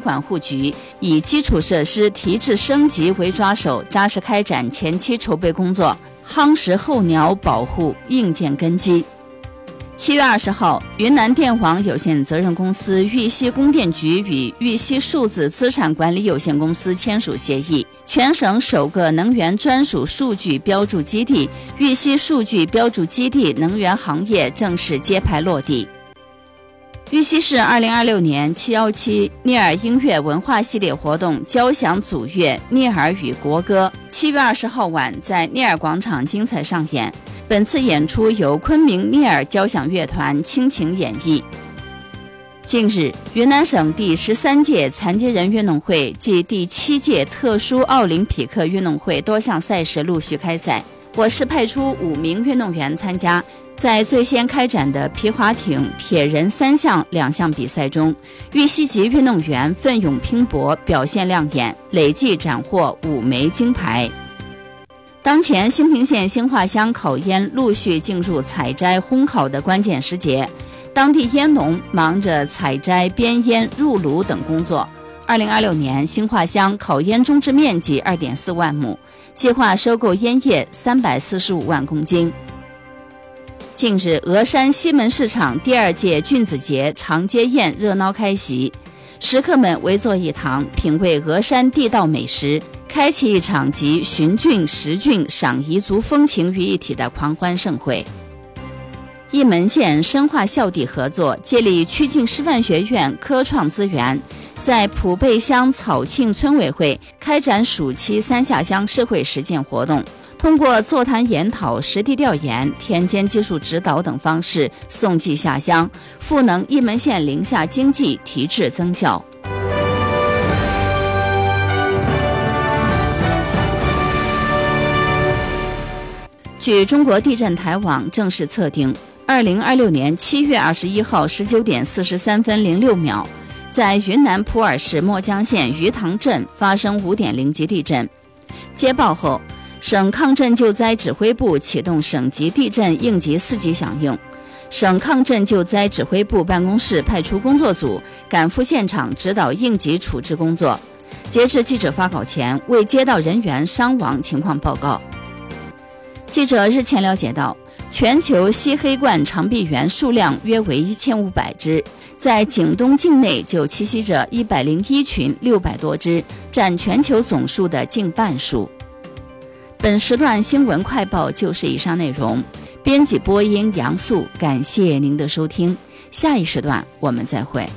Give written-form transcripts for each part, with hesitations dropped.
管护局以基础设施提质升级为抓手，扎实开展前期筹备工作，夯实候鸟保护硬件根基。7月20号，云南电网有限责任公司玉溪供电局与玉溪数字资产管理有限公司签署协议，全省首个能源专属数据标注基地玉溪数据标注基地能源行业正式揭牌落地。玉溪市2026年717聂耳音乐文化系列活动交响组乐聂耳与国歌7月20号晚在聂耳广场精彩上演。本次演出由昆明聂耳交响乐团倾情演绎。近日，云南省第13届残疾人运动会暨第7届特殊奥林匹克运动会多项赛事陆续开赛，我市派出5名运动员参加。在最先开展的皮划艇、铁人3项2项比赛中，玉溪籍运动员奋勇拼搏，表现亮眼，累计斩获5枚金牌。当前兴平县兴化乡烤烟陆续进入采摘烘烤的关键时节，当地烟农忙着采摘、编烟、入炉等工作。2026年兴化乡烤烟种植面积 2.4 万亩，计划收购烟叶345万公斤。近日，峨山西门市场第2届菌子节长街宴热闹开席，食客们围坐一堂，品味峨山地道美食，开启一场集寻菌、食菌、赏彝族风情于一体的狂欢盛会。沂门县深化校地合作，借力曲靖师范学院科创资源，在普贝乡草庆村委会开展暑期3下乡社会实践活动，通过座谈研讨、实地调研、田间技术指导等方式送寄下乡，赋能沂门县林下经济提质增效。据中国地震台网正式测定，2026年7月21号19点43分06秒，在云南普洱市墨江县鱼塘镇发生5.0级地震。接报后，省抗震救灾指挥部启动省级地震应急4级响应，省抗震救灾指挥部办公室派出工作组赶赴现场指导应急处置工作。截至记者发稿前，未接到人员伤亡情况报告。记者日前了解到，全球吸黑冠长臂猿数量约为1500只，在景东境内就栖息着101群600多只，占全球总数的近半数。本时段新闻快报就是以上内容，编辑播音杨素，感谢您的收听，下一时段我们再会。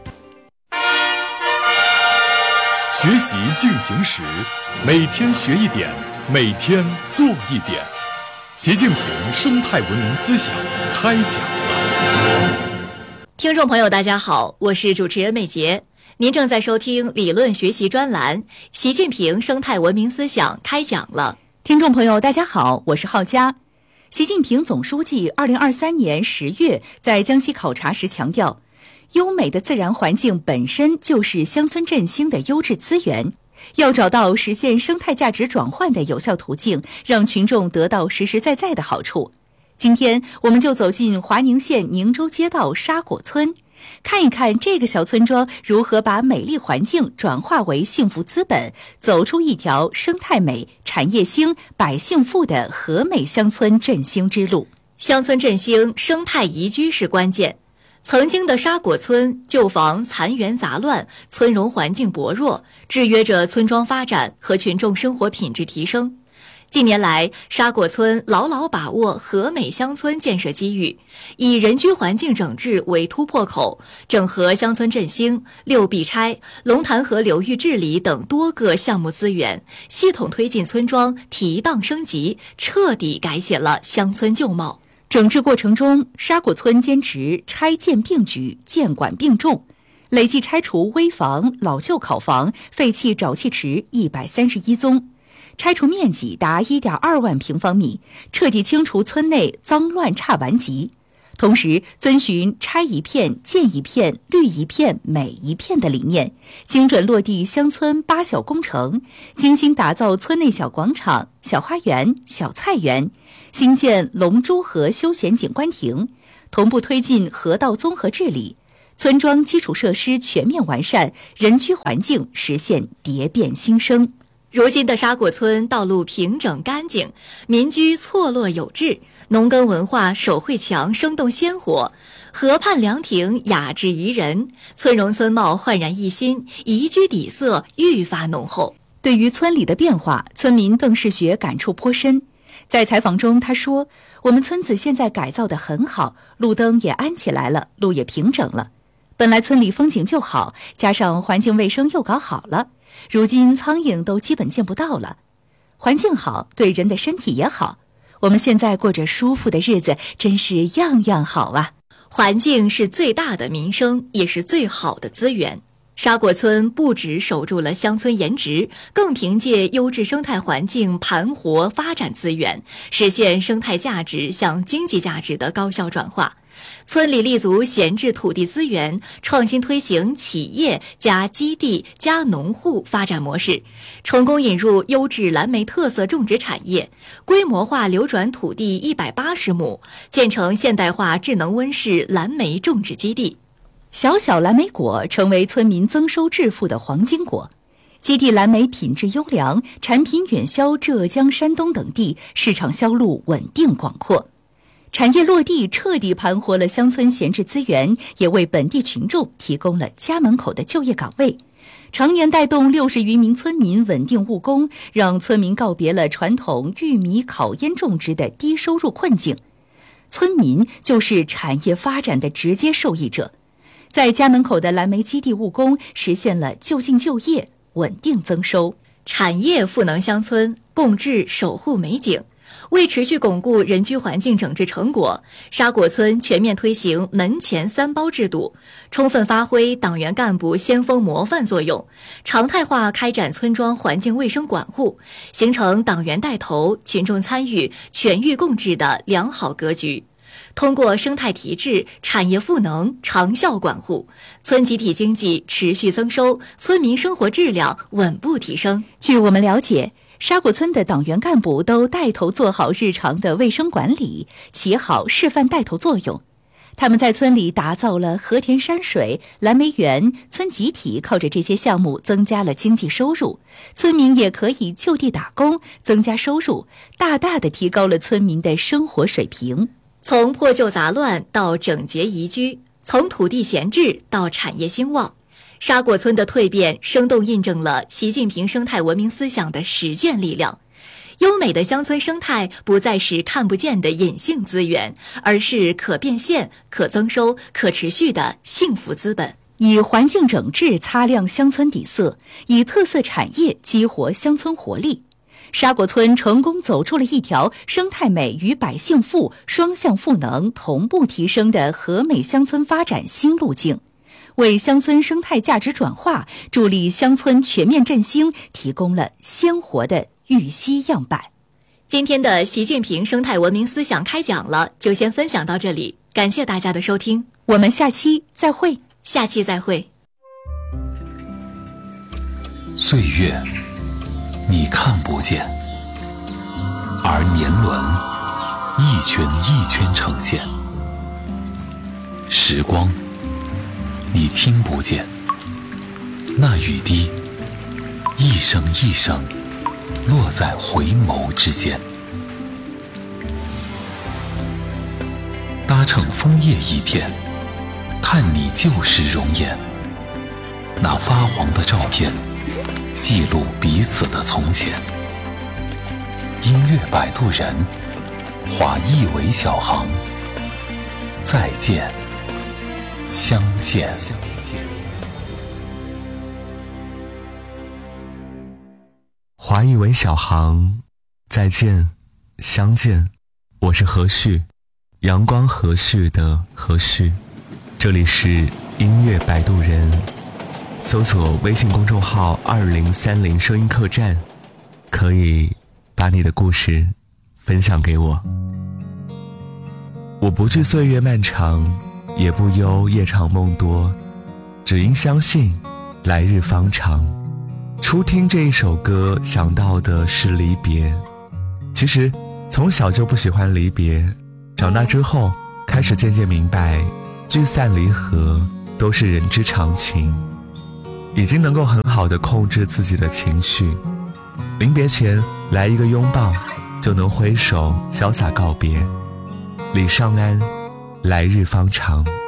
学习进行时，每天学一点，每天做一点。习近平生态文明思想开讲了。 听众朋友大家好，我是主持人美杰，您正在收听理论学习专栏习近平生态文明思想开讲了。 听众朋友大家好，我是浩佳。习近平总书记2023年10月在江西考察时强调，优美的自然环境本身就是乡村振兴的优质资源，要找到实现生态价值转换的有效途径，让群众得到实实在在的好处。今天我们就走进华宁县宁州街道沙果村，看一看这个小村庄如何把美丽环境转化为幸福资本，走出一条生态美、产业兴、百姓富的和美乡村振兴之路。 乡村振兴、生态宜居是关键。曾经的沙果村旧房残垣杂乱，村容环境薄弱，制约着村庄发展和群众生活品质提升。近年来，沙果村牢牢把握和美乡村建设机遇，以人居环境整治为突破口，整合乡村振兴、六必拆、龙潭河流域治理等多个项目资源，系统推进村庄提档升级，彻底改写了乡村旧貌。 整治过程中，沙果村坚持拆建并举、建管并重，累计拆除危房、老旧考房、废弃沼气池131宗，拆除面积达1.2万平方米，彻底清除村内脏乱差顽疾。同时，遵循拆一片、建一片、绿一片、美一片的理念，精准落地乡村8小工程，精心打造村内小广场、小花园、小菜园，新建龙珠河休闲景观亭，同步推进河道综合治理， 村庄基础设施全面完善，人居环境实现蝶变新生。 如今的沙果村道路平整干净，民居错落有致，农耕文化手绘墙生动鲜活，河畔凉亭雅致宜人，村容村貌焕然一新，宜居底色愈发浓厚。 对于村里的变化，村民邓世学感触颇深。在采访中他说，我们村子现在改造得很好，路灯也安起来了，路也平整了。本来村里风景就好，加上环境卫生又搞好了，如今苍蝇都基本见不到了。环境好，对人的身体也好，我们现在过着舒服的日子，真是样样好啊。 环境是最大的民生，也是最好的资源。沙果村不只守住了乡村颜值，更凭借优质生态环境盘活发展资源，实现生态价值向经济价值的高效转化。村里立足闲置土地资源，创新推行企业加基地加农户发展模式，成功引入优质蓝莓特色种植产业，规模化流转土地180亩，建成现代化智能温室蓝莓种植基地。 小小蓝莓果成为村民增收致富的黄金果。基地蓝莓品质优良，产品远销浙江、山东等地，市场销路稳定广阔。产业落地，彻底盘活了乡村闲置资源，也为本地群众提供了家门口的就业岗位，常年带动60余名村民稳定务工，让村民告别了传统玉米、烤烟种植的低收入困境。村民就是产业发展的直接受益者。在家门口的蓝莓基地务工，实现了就近就业、稳定增收。 产业赋能乡村，共治守护美景。为持续巩固人居环境整治成果，沙果村全面推行门前3包制度，充分发挥党员干部先锋模范作用，常态化开展村庄环境卫生管护，形成党员带头、群众参与、全域共治的良好格局。通过生态提质、产业赋能、长效管护，村集体经济持续增收，村民生活质量稳步提升。 据我们了解，沙果村的党员干部都带头做好日常的卫生管理，起好示范带头作用。他们在村里打造了和田山水、蓝莓园，村集体靠着这些项目增加了经济收入，村民也可以就地打工，增加收入，大大的提高了村民的生活水平。 从破旧杂乱到整洁宜居，从土地闲置到产业兴旺，沙果村的蜕变生动印证了习近平生态文明思想的实践力量。优美的乡村生态不再是看不见的隐性资源，而是可变现、可增收、可持续的幸福资本。 以环境整治擦亮乡村底色，以特色产业激活乡村活力。沙果村成功走出了一条生态美与百姓富双向赋能、同步提升的和美乡村发展新路径，为乡村生态价值转化、助力乡村全面振兴提供了鲜活的玉溪样板。 今天的习近平生态文明思想开讲了，就先分享到这里，感谢大家的收听， 我们下期再会。 下期再会。 岁月你看不见，而年轮一圈一圈呈现；时光你听不见，那雨滴一声一声落在回眸之间。搭乘枫叶一片，看你旧时容颜，那发黄的照片记录彼此的从前。音乐摆渡人，化一为小行，再见相见。 华裔为小行，再见相见。我是何旭，阳光和煦的何旭。这里是音乐摆渡人，搜索微信公众号2030声音客栈，可以把你的故事分享给我。我不惧岁月漫长，也不忧夜长梦多，只因相信来日方长。初听这一首歌想到的是离别，其实从小就不喜欢离别，长大之后开始渐渐明白聚散离合都是人之常情，已经能够很好地控制自己的情绪。临别前来一个拥抱，就能挥手潇洒告别。李尚安，来日方长。